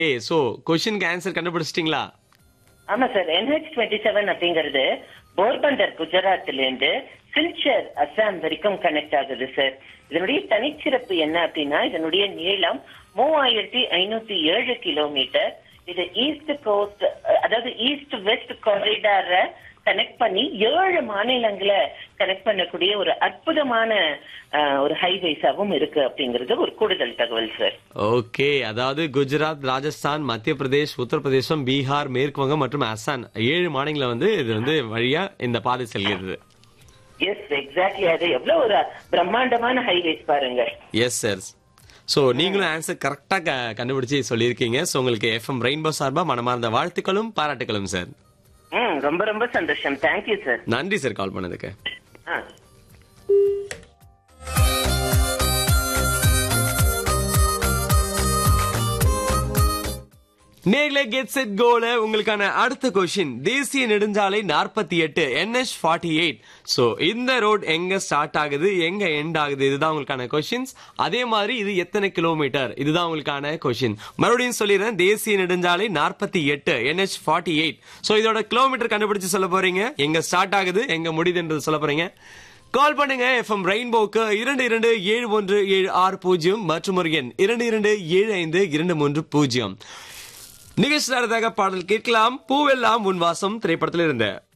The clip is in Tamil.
சோ கொஸ்டினுக்கு ஆன்சர் கண்டுபிடிச்சிட்டீங்களா? ஆமா சார். NH27 அப்படிங்கிறது போர்பந்தர் குஜராத்ல இருந்து சில்சர் அசாம் வரைக்கும் கனெக்ட் ஆகுது சார். இதனுடைய தனிச்சிறப்பு என்ன அப்படின்னா இதனுடைய நீளம் 3507 கிலோமீட்டர். இது ஈஸ்ட் கோஸ்ட், அதாவது ஈஸ்ட் வெஸ்ட் காரிடார கனெக்ட் பண்ணி 7 மாநிலங்களை கனெக்ட் பண்ணக்கூடிய ஒரு அற்புதமான ஒரு ஹைவேஸாவும் இருக்கு அப்படிங்கிறது ஒரு கூடுதல் தகவல் சார். ஓகே, அதாவது குஜராத், ராஜஸ்தான், மத்திய பிரதேஷ், உத்தரப்பிரதேசம், பீகார், மேற்கு வங்கம் மற்றும் அசாம் 7 மாநிலங்கள இது வழியா இந்த பாதை செல்கிறது. S, exactly. அது எவ்வளவு ஒரு பிரம்மாண்டமான ஹைவேஸ் பாருங்க. Yes sir. சோ நீங்களும் ஆன்சர் கரெக்டா கண்டுபிடிச்சு சொல்லியிருக்கீங்க. சோ உங்களுக்கு எஃப்எம் ரெயின்போ சார்பா மனமார்ந்த வாழ்த்துக்களும் பாராட்டுகளும் சார். ரொம்ப ரொம்ப சந்தோஷம். Thank you sir. நன்றி சார் கால் பண்ணதுக்கு. நேர்ல கெட் செட் கோல உங்களுக்கான அடுத்த கொஸ்டின். தேசிய நெடுஞ்சாலை 48 NH48. சோ இந்த ரோட் எங்க ஸ்டார்ட் ஆகுது, எங்க எண்ட் ஆகுது, இதுதான் உங்களுக்கான கொஸ்டின்ஸ். அதே மாதிரி இது எத்தனை கிலோமீட்டர், இதுதான் உங்களுக்கான கொஸ்டின். மறுபடியும் சொல்லிடுறேன், தேசிய நெடுஞ்சாலை 48 NH48. சோ இதோட கிலோமீட்டர் கண்டுபிடிச்சு சொல்ல போறீங்க. எங்க ஸ்டார்ட் ஆகுது, எங்க முடியுதுன்றது சொல்ல போறீங்க. கால் பண்ணுங்க எஃப்எம் ரெயின்போக்கு 227176 மற்றும் ஒரு எண் 227523. நிகழ்ச்சி பாடல் கேட்கலாம். பூவெல்லாம் உன் வாசம் திரைப்படத்தில் இருந்த